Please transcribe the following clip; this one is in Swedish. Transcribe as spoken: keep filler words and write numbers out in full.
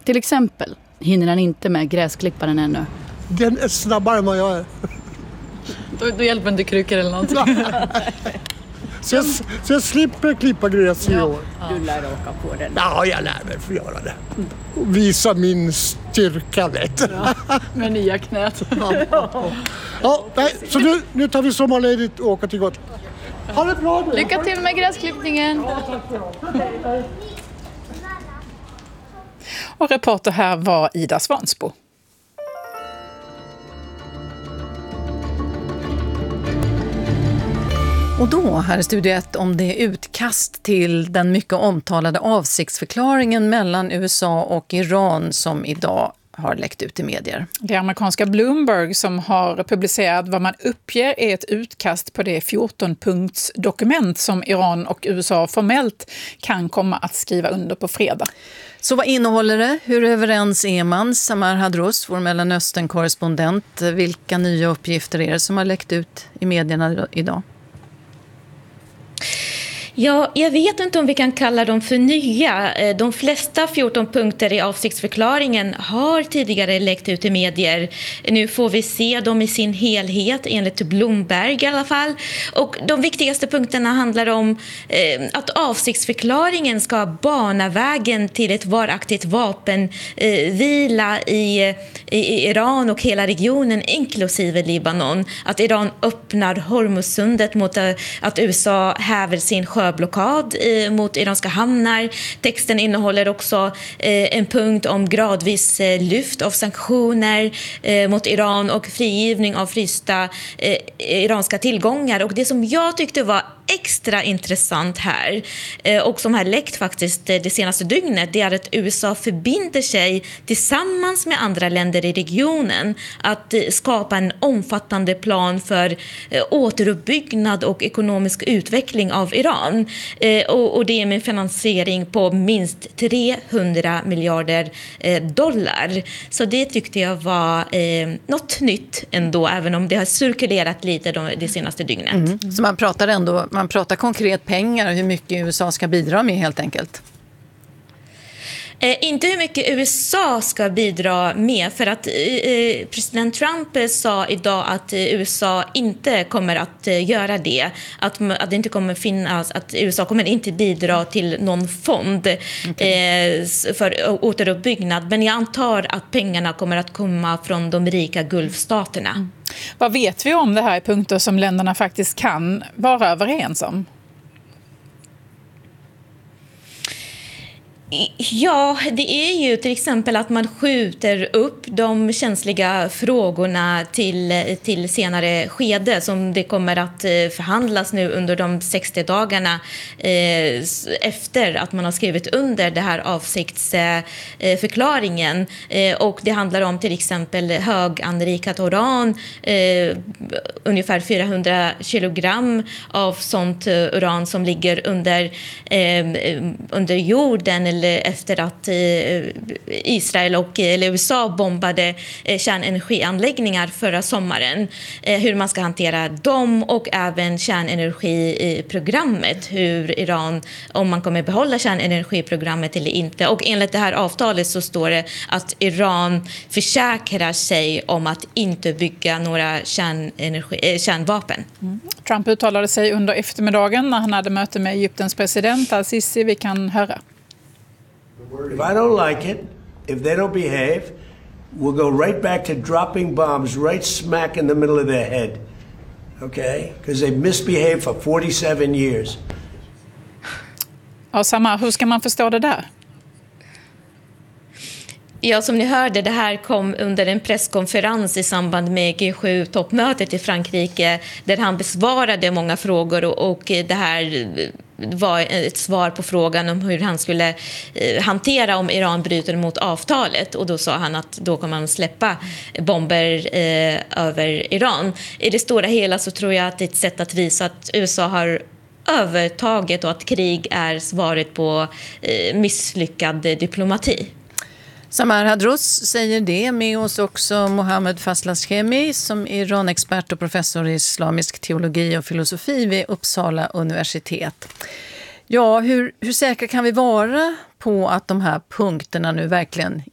Till exempel hinner han inte med gräsklipparen ännu. Den är snabbare än vad jag är. Då, då hjälper inte krukor eller någonting. så, jag, så jag slipper klippa gräs i år. Du lär åka på den. Ja, jag lär mig för att göra det. Och visa min styrka, vet du. Ja, med nya knät. Ja, nej, så nu, nu tar vi sommarledigt och åker till Gotland. Ha det bra nu. Lycka till med gräsklippningen. Och reporter här var Ida Svansbo. Och då här i Studio ett om det utkast till den mycket omtalade avsiktsförklaringen mellan U S A och Iran som idag har läckt ut i medier. Det amerikanska Bloomberg som har publicerat vad man uppger är ett utkast på det fjorton-punktsdokument som Iran och U S A formellt kan komma att skriva under på fredag. Så vad innehåller det? Hur överens är man? Samar Hadros, vår Mellanöstern-korrespondent. Vilka nya uppgifter är det som har läckt ut i medierna idag? Ja, jag vet inte om vi kan kalla dem för nya. De flesta fjorton punkter i avsiktsförklaringen har tidigare läckt ut i medier. Nu får vi se dem i sin helhet, enligt Bloomberg i alla fall. Och de viktigaste punkterna handlar om eh, att avsiktsförklaringen ska bana vägen till ett varaktigt vapenvila eh, i, i Iran och hela regionen, inklusive Libanon. Att Iran öppnar Hormuzsundet mot eh, att U S A häver sin blockad eh, mot iranska hamnar. Texten innehåller också eh, en punkt om gradvis eh, lyft av sanktioner eh, mot Iran och frigivning av frysta eh, iranska tillgångar. Och det som jag tyckte var extra intressant här eh, och som har läckt faktiskt eh, det senaste dygnet, det är att U S A förbinder sig tillsammans med andra länder i regionen att eh, skapa en omfattande plan för eh, återuppbyggnad och ekonomisk utveckling av Iran. Eh, och, och det är med finansiering på minst trehundra miljarder eh, dollar. Så det tyckte jag var eh, något nytt ändå, även om det har cirkulerat lite de, det senaste dygnet. Mm. Så man pratar ändå, man pratar konkret pengar, hur mycket U S A ska bidra med helt enkelt? Eh, inte hur mycket U S A ska bidra med, för att eh, president Trump eh, sa idag att eh, U S A inte kommer att eh, göra det. Att, att det inte kommer finnas, att U S A kommer inte bidra till någon fond okay. eh, för återuppbyggnad. Men jag antar att pengarna kommer att komma från de rika Gulfstaterna. Mm. Vad vet vi om det här i punkter som länderna faktiskt kan vara överens om? Ja, det är ju till exempel att man skjuter upp de känsliga frågorna till, till senare skede som det kommer att förhandlas nu under de sextio dagarna eh, efter att man har skrivit under det här avsiktsförklaringen. Eh, och det handlar om till exempel höganrikat uran, eh, ungefär fyrahundra kilogram av sånt uran som ligger under, eh, under jorden eller efter att Israel och eller U S A bombade kärnenergianläggningar förra sommaren. Hur man ska hantera dem och även kärnenergiprogrammet. Hur Iran, om man kommer behålla kärnenergiprogrammet eller inte. Och enligt det här avtalet så står det att Iran försäkrar sig om att inte bygga några kärnenergi, kärnvapen. Mm. Trump uttalade sig under eftermiddagen när han hade möte med Egyptens president Al-Sisi. Vi kan höra. If I don't like it, if they don't behave, we'll go right back to dropping bombs right smack in the middle of their head. Okay? Because they've misbehaved for forty-seven years. Ja, Samar, hur ska man förstå det där? Ja, som ni hörde, det här kom under en presskonferens i samband med G sju-toppmötet i Frankrike där han besvarade många frågor och, och det här var ett svar på frågan om hur han skulle eh, hantera om Iran bryter mot avtalet. Och då sa han att då kommer man släppa bomber eh, över Iran. I det stora hela så tror jag att det är ett sätt att visa att U S A har övertaget och att krig är svaret på eh, misslyckad diplomati. Samar Hadros säger det. Med oss också Mohammed Faslashemi som är Iran-expert och professor i islamisk teologi och filosofi vid Uppsala universitet. Ja, hur, hur säkra kan vi vara på att de här punkterna nu verkligen